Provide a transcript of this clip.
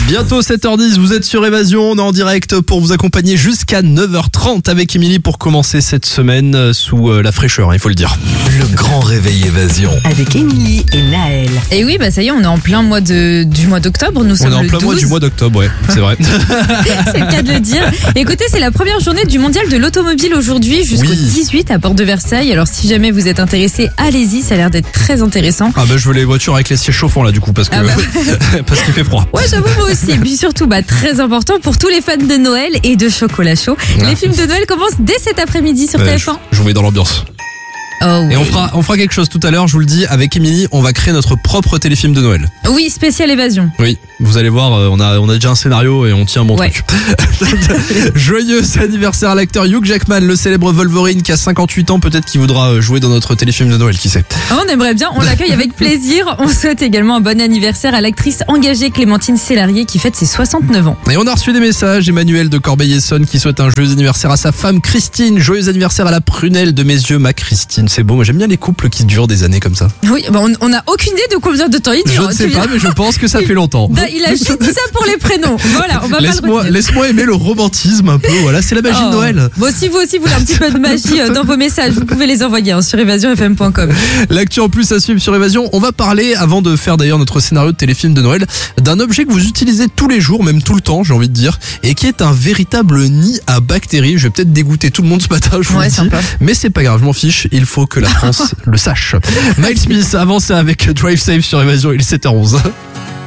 Bientôt 7h10, vous êtes sur Évasion, on est en direct pour vous accompagner jusqu'à 9h30 avec Émilie pour commencer cette semaine sous la fraîcheur, il faut le dire. Le grand réveil Évasion. Avec Émilie et Naël. Et oui, ça y est, on est en plein mois du mois d'octobre. Nous sommes On est en le plein 12. mois du mois d'octobre, ouais, c'est vrai. C'est le cas de le dire. Écoutez, c'est la première journée du mondial de l'automobile aujourd'hui jusqu'au 18 à Porte de Versailles. Alors si jamais vous êtes intéressé, allez-y, ça a l'air d'être très intéressant. Ah bah je veux les voitures avec les sièges chauffants là du coup parce que parce qu'il fait froid. Ouais, j'avoue moi aussi. Et puis surtout, très important pour tous les fans de Noël et de chocolat chaud. Les films de Noël commencent dès cet après-midi sur TF1. Je vous mets dans l'ambiance. Oh, oui. Et on fera quelque chose tout à l'heure, je vous le dis, avec Émilie, on va créer notre propre téléfilm de Noël. Oui, spécial évasion. Oui, vous allez voir, on a déjà un scénario et on tient un bon truc. Joyeux anniversaire à l'acteur Hugh Jackman, le célèbre Wolverine qui a 58 ans, peut-être qu'il voudra jouer dans notre téléfilm de Noël, qui sait. On aimerait bien, on l'accueille avec plaisir. On souhaite également un bon anniversaire à l'actrice engagée Clémentine Célarié qui fête ses 69 ans. Et on a reçu des messages, Emmanuel de Corbeil-Essonnes qui souhaite un joyeux anniversaire à sa femme Christine, joyeux anniversaire à la prunelle de mes yeux, ma Christine. C'est beau, moi j'aime bien les couples qui durent des années comme ça. Oui, on n'a aucune idée de combien de temps il dure. Je ne sais pas, mais je pense que ça fait longtemps. Il a juste dit ça pour les prénoms. Voilà, on va pas le retenir. Laisse-moi aimer le romantisme un peu, voilà, c'est la magie de Noël. Bon, si vous aussi voulez un petit peu de magie dans vos messages, vous pouvez les envoyer sur évasionfm.com. L'actu en plus à suivre sur Évasion. On va parler, avant de faire d'ailleurs notre scénario de téléfilm de Noël, d'un objet que vous utilisez tous les jours, même tout le temps, j'ai envie de dire, et qui est un véritable nid à bactéries. Je vais peut-être dégoûter tout le monde ce matin, je vous le dis. Sympa. Mais c'est pas grave, je m'en fiche, il faut que la France le sache. Miles Smith avance avec Drive Safe sur Évasion, il est 7h11.